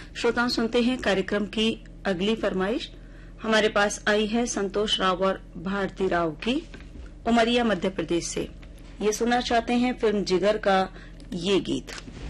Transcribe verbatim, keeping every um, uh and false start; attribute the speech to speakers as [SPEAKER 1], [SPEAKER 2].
[SPEAKER 1] श्रोताओं सुनते हैं कार्यक्रम की अगली फरमाइश। हमारे पास आई है संतोष राव और भारती राव की, उमरिया मध्य प्रदेश से। ये सुनना चाहते हैं फिल्म जिगर का ये गीत।